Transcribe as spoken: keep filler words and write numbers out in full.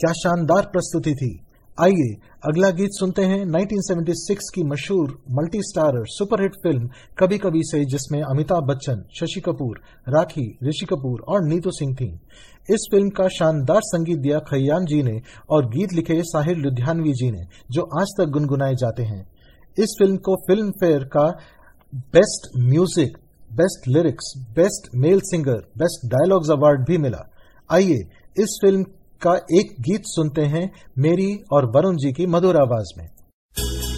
क्या शानदार प्रस्तुति थी। आइए अगला गीत सुनते हैं उन्नीस सौ छिहत्तर की मशहूर मल्टी स्टारर सुपरहिट फिल्म कभी कभी से, जिसमें अमिताभ बच्चन, शशि कपूर, राखी, ऋषि कपूर और नीतू सिंह थीं। इस फिल्म का शानदार संगीत दिया खय्याम जी ने और गीत लिखे साहिर लुधियानवी जी ने, जो आज तक गुनगुनाए जाते हैं। इस फिल्म को फिल्म फेयर का best music, best lyrics, best male singer, best dialogues award भी मिला। आइए इस फिल्म का एक गीत सुनते हैं मेरी और वरुण जी की मधुर आवाज में।